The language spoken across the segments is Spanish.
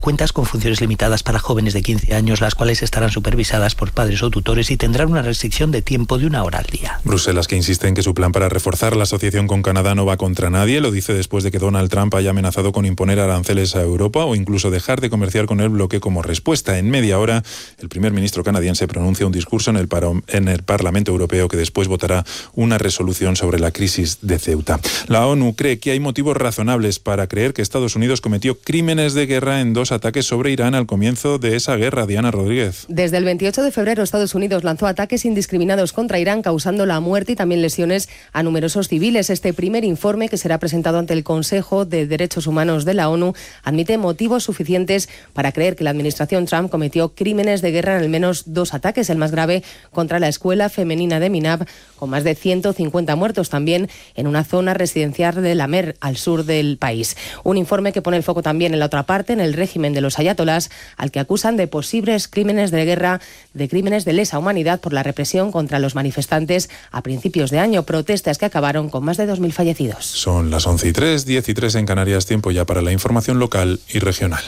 Cuentas con funciones limitadas para jóvenes de 15 años, las cuales estarán supervisadas por padres o tutores y tendrán una restricción de tiempo de 1 hora al día. Bruselas, que insiste en que su plan para reforzar la asociación con Canadá no va contra nadie, lo dice después de que Donald Trump haya amenazado con imponer aranceles a Europa o incluso dejar de comerciar con el bloque como respuesta. En media hora, el primer ministro canadiense pronuncia un discurso en el Parlamento Europeo que después votará una resolución sobre la crisis de Ceuta. La ONU cree que hay motivos razonables para creer que Estados Unidos cometió crímenes de guerra en 2 ataques sobre Irán al comienzo de esa guerra. Diana Rodríguez. Desde el 28 de febrero, Estados Unidos lanzó ataques indiscriminados contra Irán, causando la muerte y también lesiones a numerosos civiles. Este primer informe, que será presentado ante el Consejo de Derechos Humanos de la ONU, admite motivos suficientes para creer que la administración Trump cometió crímenes de guerra en al menos 2 ataques, el más grave contra la escuela femenina de Minab, con más de 150 muertos, también en una zona residencial de Lamer, al sur del país. Un informe que pone el foco también en la otra parte, en el régimen de los ayatolás, al que acusan de posibles crímenes de guerra, de crímenes de lesa humanidad por la represión contra los manifestantes a principios de año, protestas que acabaron con más de 2.000 fallecidos. Son las 11:03, 10:03 en Canarias, tiempo ya para la información local y regional.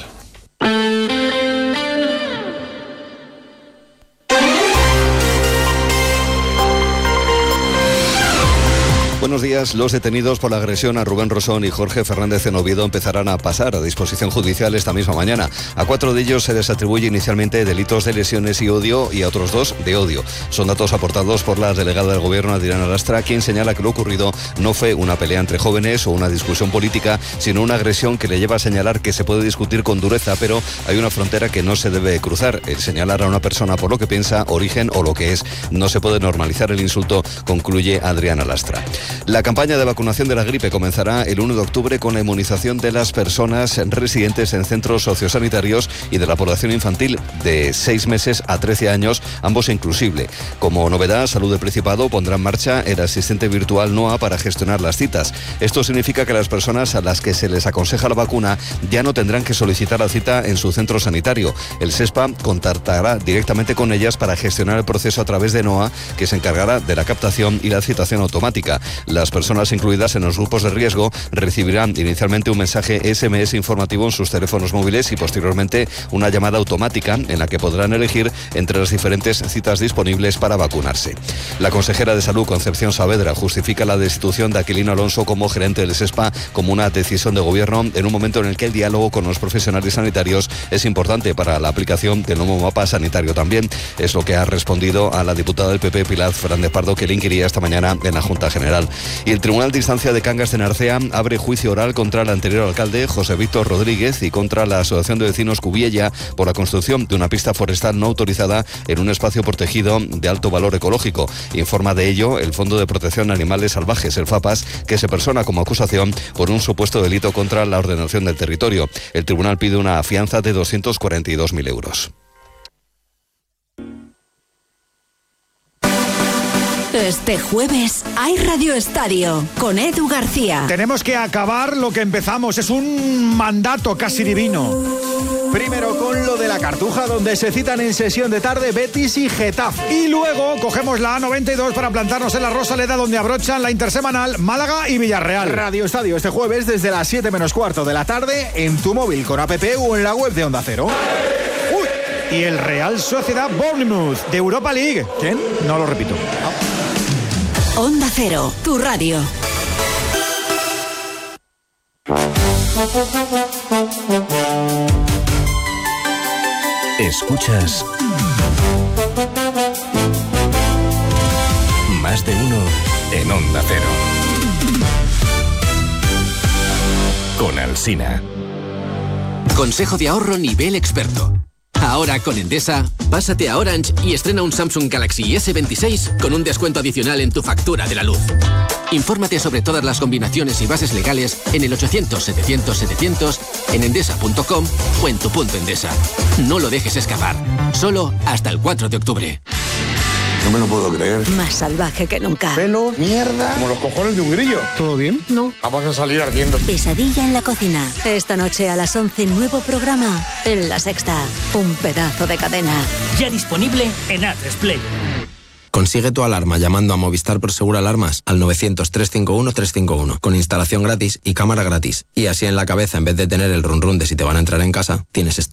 Buenos días. Los detenidos por la agresión a Rubén Rosón y Jorge Fernández en Oviedo empezarán a pasar a disposición judicial esta misma mañana. A 4 de ellos se les atribuye inicialmente delitos de lesiones y odio y a otros 2 de odio. Son datos aportados por la delegada del Gobierno, Adriana Lastra, quien señala que lo ocurrido no fue una pelea entre jóvenes o una discusión política, sino una agresión que le lleva a señalar que se puede discutir con dureza, pero hay una frontera que no se debe cruzar. El señalar a una persona por lo que piensa, origen o lo que es. No se puede normalizar el insulto, concluye Adriana Lastra. La campaña de vacunación de la gripe comenzará el 1 de octubre con la inmunización de las personas residentes en centros sociosanitarios y de la población infantil de 6 meses a 13 años, ambos inclusive. Como novedad, Salud del Principado pondrá en marcha el asistente virtual NOA para gestionar las citas. Esto significa que las personas a las que se les aconseja la vacuna ya no tendrán que solicitar la cita en su centro sanitario. El SESPA contactará directamente con ellas para gestionar el proceso a través de NOA, que se encargará de la captación y la citación automática. Las personas incluidas en los grupos de riesgo recibirán inicialmente un mensaje SMS informativo en sus teléfonos móviles y posteriormente una llamada automática en la que podrán elegir entre las diferentes citas disponibles para vacunarse. La consejera de Salud, Concepción Saavedra, justifica la destitución de Aquilino Alonso como gerente del SESPA como una decisión de gobierno en un momento en el que el diálogo con los profesionales sanitarios es importante para la aplicación del nuevo mapa sanitario también. Es lo que ha respondido a la diputada del PP, Pilar Fernández Pardo, que le inquiría esta mañana en la Junta General. Y el Tribunal de Instancia de Cangas de Narcea abre juicio oral contra el anterior alcalde, José Víctor Rodríguez, y contra la Asociación de Vecinos Cubiella por la construcción de una pista forestal no autorizada en un espacio protegido de alto valor ecológico. Informa de ello el Fondo de Protección de Animales Salvajes, el FAPAS, que se persona como acusación por un supuesto delito contra la ordenación del territorio. El tribunal pide una fianza de 242.000 euros. Este jueves hay Radio Estadio con Edu García. Tenemos que acabar lo que empezamos, es un mandato casi divino. Primero con lo de la Cartuja, donde se citan en sesión de tarde Betis y Getafe. Y luego cogemos la A92 para plantarnos en la Rosaleda, donde abrochan la intersemanal Málaga y Villarreal. Radio Estadio este jueves desde las 7 menos cuarto de la tarde en tu móvil con app o en la web de Onda Cero. ¡Uy! Y el Real Sociedad Bournemouth de Europa League. ¿Quién? No lo repito. Onda Cero, tu radio. Escuchas Más de uno en Onda Cero. Con Alsina. Consejo de ahorro nivel experto. Ahora con Endesa, pásate a Orange y estrena un Samsung Galaxy S26 con un descuento adicional en tu factura de la luz. Infórmate sobre todas las combinaciones y bases legales en el 800-700-700, en endesa.com o en tu punto Endesa. No lo dejes escapar. Solo hasta el 4 de octubre. No me lo puedo creer. Más salvaje que nunca. Pelo, mierda, como los cojones de un grillo. ¿Todo bien? No. Vamos a salir ardiendo. Pesadilla en la cocina. Esta noche a las 11, nuevo programa en La Sexta. Un pedazo de cadena. Ya disponible en Atresplayer. Consigue tu alarma llamando a Movistar Prosegur Alarmas al 900-351-351 con instalación gratis y cámara gratis. Y así en la cabeza, en vez de tener el run run de si te van a entrar en casa, tienes esto.